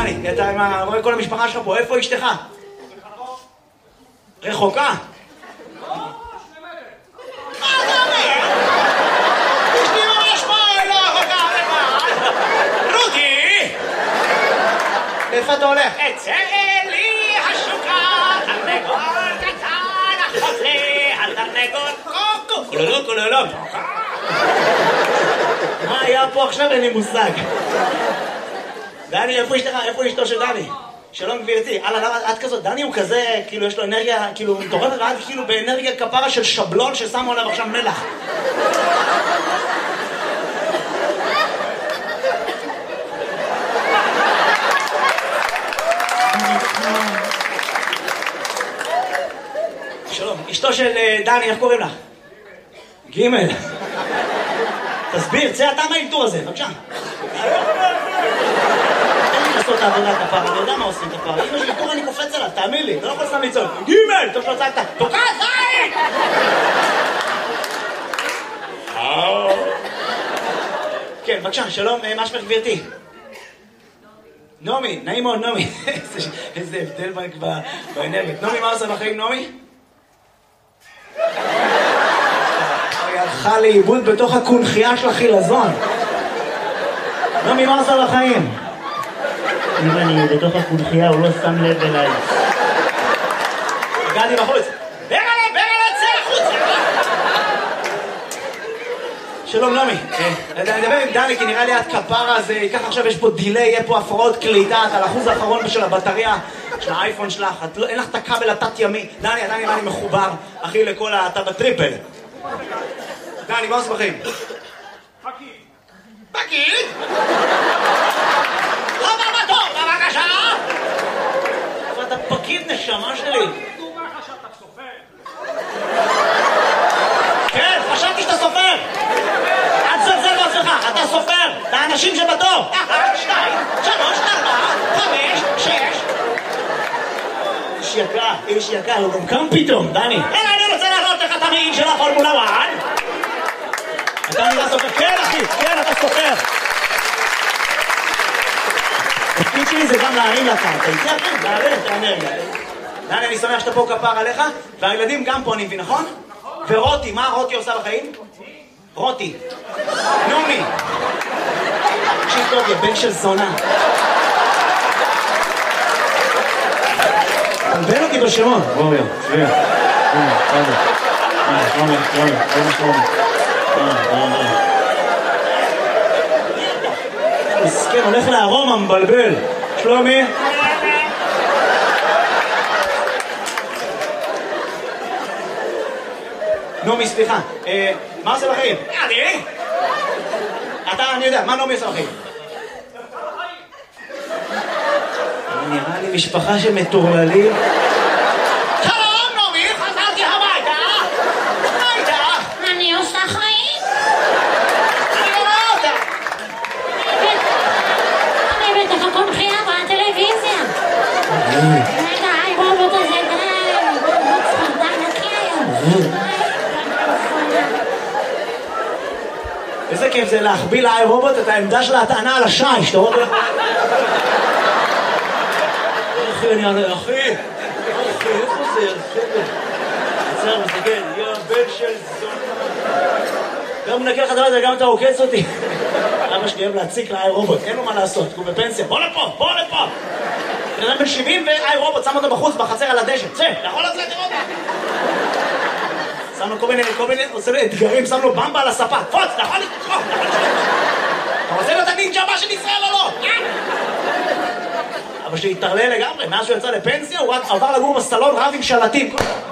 דני, אתה רואה כל המשפחה שלך פה, איפה אשתך? רחוקה? לא, 2 מטר. מה אתה אומר? אשתי ממש פה, לא רחוקה, רותי! איפה אתה הולך? אצא לי השוקה, תרנגול קטן, החוזה, התרנגול קוקו, קולולו, קולולו. מה היה פה עכשיו? אין לי מושג. דני, איפה אשתך? איפה אשתו של דני? שלום גבירתי. למה את כזאת? דני הוא כזה, כאילו יש לו אנרגיה, כאילו מטורפת, ואת כאילו באנרגיה כפרה של שבלון ששמו עליו עכשיו מלח. שלום, אשתו של דני, איך קוראים לך? גימל. תסביר, צא אתה מהאלתור הזה, בבקשה. אין לי לעשות את העבודה כפרה, אני יודע מה עושים כפרה. אם יש אלתור אני קופץ עליו, תאמין לי, אתה לא יכול סתם לצעוק. גימל, טוב שלא צעקת. תוקע, זין! כן, בבקשה, שלום, מה שמך גבירתי? נעמי, נעים מאוד, נעמי. איזה הבדל באנרגיות. נעמי, מה עושה בחיים, נעמי? היא הלכה לאיבוד בתוך הקונחייה של החילזון. נעמי, מה עושה בחיים? אם אני בתוך הקונחייה, הוא לא שם לב אליי. הגעתי בחוץ. ברגע, צא החוצה! שלום, נעמי. אני מדבר עם דני, כי נראה לי את כפרה, אז ייקח עכשיו, יש פה דילי, יהיה פה הפרעות קליטה, את על האחוז האחרון של הבטריה של האייפון שלך, אין לך את הכבל התת ימי. דני, עדיין נראה לי מחובר, אחי, לכל אתה בטריפל. דני, מה עושה בחיים? פקיד. פקיד? לא בבטור, בבקשה! אתה פקיד נשמה שלי. דומה לך שאתה סופר. כן, חשבתי שאתה סופר. אל תזלזל בעצמך, אתה סופר. לאנשים שבתור. 1, 2, 3, 4, 5, 6. איש יקר, הוא גם קם פתאום, דני. אלא אני רוצה להראות לך את המעיל של הפורמולה 1. אתה נראה סופר. כן, אחי, כן, אתה סופר. התפקיד שלי זה גם להרים לך. אתה יצא אחי, להרים את האנרגיה. דני, אני שמח שאתה פה כפר עליך, והילדים גם פה, אני מבין, נכון? ורותי, מה רותי עושה בחיים? רותי. נעמי. תקשיב טוב, יא בן של זונה. תלבן אותי בשמות. בואו, צביה. שלומי. מסכן, הולך לארומה, מבלבל. שלומי. נעמי, סליחה. מה עושה בחיים? אני? אני יודע, מה נעמי עושה בחיים? נראה לי משפחה של מטורללים. שלום, נעמי, חזרתי הביתה. מה איתך? אני עושה חיים. אני לא רואה אותה. אני בתוך הקונחייה בטלוויזיה. רגע, הרובוט הזה די. רובוט ספרדן נקי היום. איזה כיף זה להחביא לאי רובוט את העמדה של הטענה על השיש, אתה רואה? אחי, איפה זה? עצר, מסתכל, יא בן של זונה. גם מנקה לך דלת וגם אתה עוקץ אותי. אבא שלי אוהב להציק לאי רובוט, אין לו מה לעשות, הוא בפנסיה. בוא לפה! בן אדם בן 70 ואי רובוט, שם אותו בחוץ, בחצר על הדשא. צא, אתה יכול לצאת, תראה אותה. שם לו כל מיני, עושה לו אתגרים, שם לו במבה על הספה. קפוץ, אתה יכול לתקוף, אתה רוצה להיות הנינג'ה הבא של ישראל או לא? אבא שלי התערלל לגמרי, מאז שהוא יצא לפנסיה, הוא רק עבר לגור בסלון רב עם שלטים.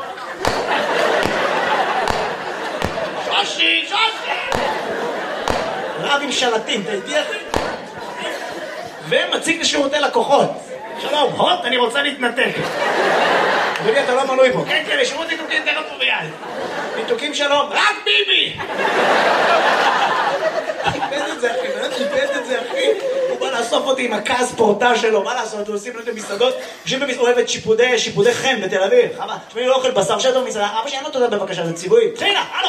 שושי! רב עם שלטים, אתה איתי אחי? ומציג לשירותי לקוחות. שלום, הוט, אני רוצה להתנתק. תגידי, אתה לא מנוי פה. כן, לשירות ניתוקים תראה פה ביד. ניתוקים שלום, רק ביבי! חיפד את זה, אחי. הוא בא לאסוף אותי עם הכעס פורטה שלו, מה לעשות? הוא עושים לו את המסעדות. הוא אוהב את שיפודי חן בתל אביב. תשמעי, לא אוכל בשר שטר במסעדה. אבא שלי, אין לו תודה בבקשה, זה ציווי. תחילה, הלו,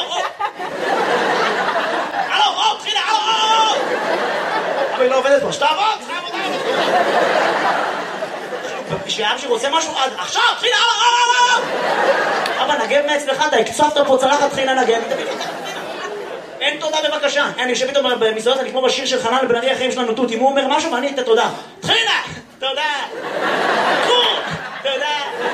תחילה, הלו! אבא היא לא עובדת פה, שתעבוד, צריכה עבודה. כשאבא שלי רוצה משהו, עכשיו, תחילה, אבא, נגב מאצלך, אתה הקצפת פה צלחת, תחילה נגב. אין תודה בבקשה. אני יושב איתו במסעדות, אני כמו בשיר של חנן לבן ארי, החיים שלנו תות. אם הוא אומר משהו ואני את התודה. תחילה, תודה. תודה.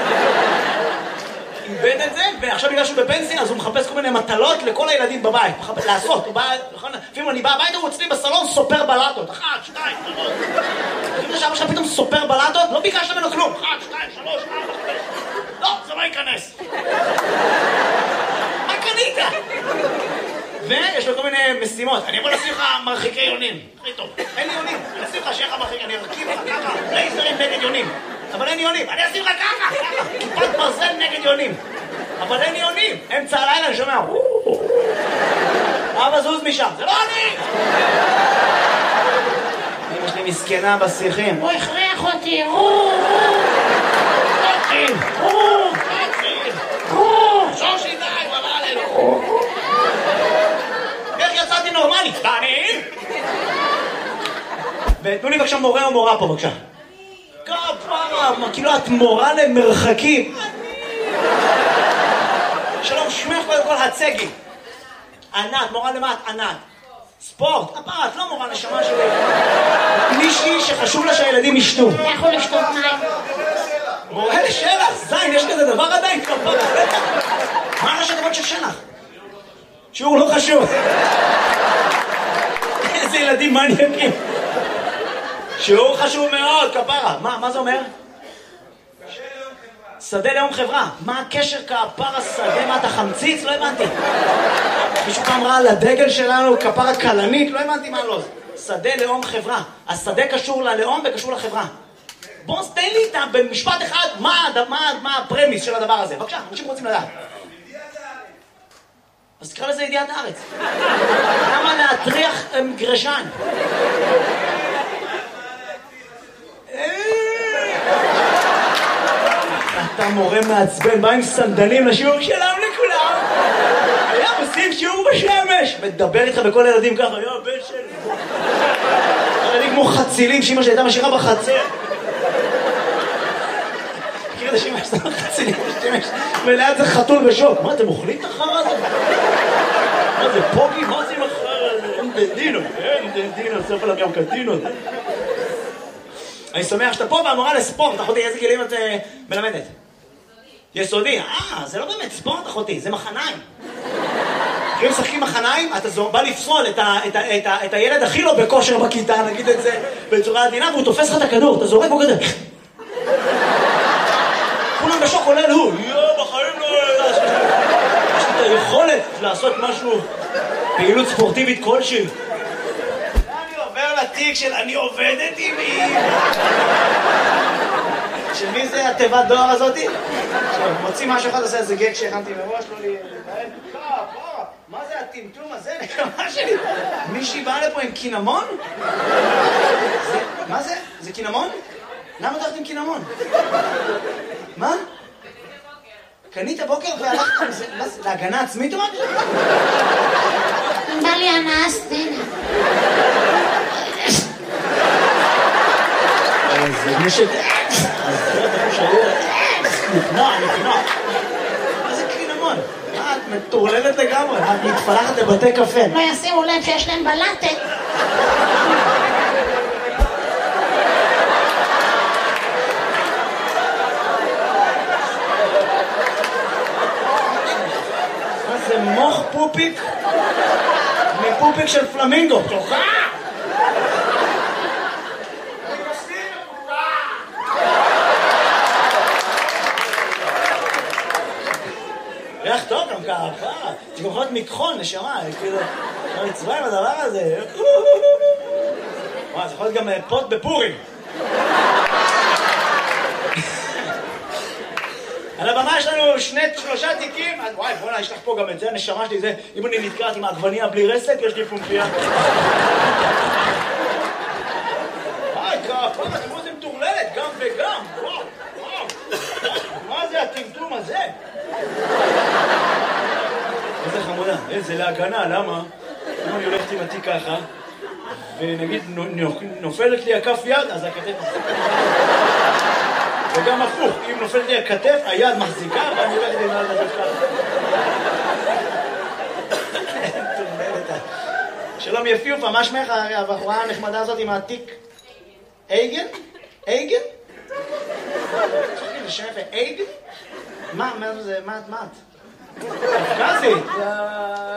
איבד את זה, ועכשיו בגלל שהוא בפנסיה, אז הוא מחפש כל מיני מטלות לכל הילדים בבית. לעשות, הוא בא, לפעמים אני בא הביתה, הוא אצלי בסלון סופר בלטות. 1, 2, 3. לפני שאבא שלך פתאום סופר בלטות, לא ביקשת ממנו כלום. 1, 2, 3, 4, 5. לא, זה לא ייכנס. מה קנית? ויש לו כל מיני משימות. אני יכול לשים לך מרחיקי יונים. הכי טוב. אין לי יונים. אני אשים לך שיהיה לך מרחיק. אני ארכיב לך ככה. לייזרים נגד יונים. אבל אין יונים. אני אשים לך ככה. כיפת ברזל נגד יונים. אבל אין יונים. אמצע הלילה אני שומע. אבא זוז משם. זה לא אני! אמא שלי מסכנה בשיחים. הוא הכריח אותי. שושי די, הוא אמר עלינו. איך יצאתי נורמלי? ואני? ותנו לי בבקשה מורה או מורה פה בבקשה. כפרה, כאילו את מורה למרחקים. שלום, שמך קודם כל הצגי. ענת, מורה למה את ענת? ספורט, כפרה, את לא מורה נשמה שלי. מישהי שחשוב לה שהילדים ישתו. לכו לשתות מים. מורה לשלח, זין, יש כזה דבר עדיין כפרה. מה ראשי תיבות של שלח? שיעור לא חשוב. איזה ילדים מעניינים. שיעור חשוב מאוד, כפרה. מה זה אומר? שדה לאום חברה. מה הקשר כפרה שדה? מה אתה חמציץ? לא הבנתי. מישהו פעם ראה על הדגל שלנו כפרה קלנית? לא הבנתי מה לא. שדה לאום חברה. השדה קשור ללאום וקשור לחברה. בוא תן לי איתם במשפט אחד מה הפרמיס של הדבר הזה. בבקשה, אנשים רוצים לדעת. אז תקרא לזה ידיעת הארץ. למה להטריח גרשן? אתה מורה מעצבן, בא עם סנדלים לשיעור שלום לכולם. היה עושים שיעור בשמש. מדבר איתך בכל הילדים ככה, יו, בן שלי. ילדים כמו חצילים שאמא שהייתה משאירה בחצר. מכיר את השמש, אתה חצילים בשמש. וליד זה חתול בשוק. מה, אתם אוכלים את החרא הזה? מה זה פוגי? מה זה עם החרא הזה? אין דנדינו, סוף עליו גם קטינות. אני שמח שאתה פה והמורה לספורט, אחותי, איזה גילים את מלמדת? יסודי. זה לא באמת ספורט, אחותי, זה מחניים. כשהם משחקים מחניים, אתה בא לפסול את הילד הכי לא בכושר בכיתה, נגיד את זה בצורה עדינה, והוא תופס לך את הכדור, אתה זורק בו כזה. כולם בשוק, כולל הוא. בחיים לא... יש לי את היכולת לעשות משהו, פעילות ספורטיבית כלשהי. עובר לתיק של אני עובדת עם מי. של מי זה התיבת דואר הזאתי? מוציא משהו אחד, עושה איזה גג שהכנתי מראש, לא לי... מה זה הטמטום הזה? נקמה שלי. מישהי באה לפה עם קינמון? מה זה? זה קינמון? למה הולכת עם קינמון? מה? קנית בוקר והלכת עם זה? להגנה עצמית או מה? בא לי הנאה סדינה. זה נשק... אז זה אתה חושב... נפנוע. מה זה קינמון? מה, את מטורללת לגמרי? את מתפלחת לבתי קפה. לא ישימו לב שיש להם בלטת. מה זה מוח פופיק? מפופיק של פלמינגו. תוכה! ריח טוב גם ככה, זה יכול להיות מכחול, נשמה, כאילו, לא נצבע עם הדבר הזה. וואי, זה יכול להיות גם פוט בפורים. על הבמה יש לנו 3 תיקים, וואי, בוא'נה, יש לך פה גם את זה, הנשמה שלי, זה, אם אני נתקעת עם העגבניה בלי רסק, יש לי פומפייה. וואי, כפרה, תראו איזה מטורללת, גם וגם, וואו. מה זה הטמטום הזה? איזה חמודה, איזה להגנה, למה? אם אני הולכת עם התיק ככה, ונגיד נופלת לי הכף יד, אז הכתף... וגם הפוך, אם נופלת לי הכתף, היד מחזיקה, ואני הולכת עם היד הזאת ככה. שלום יפיופה, מה שמך הבחורה הנחמדה הזאת עם העתיק? אייגן? אייגן? זה שם יפה, אייגן? מה את? קפקזית?